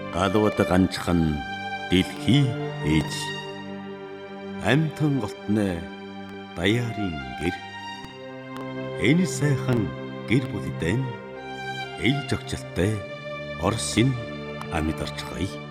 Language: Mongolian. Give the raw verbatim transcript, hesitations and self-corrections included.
галууд ганчхан дэлхий ээж амтан голтны даяарын гэр энэ сайхан гэр бүлдэн ээж огчлолтой Орсын амьдарч хай.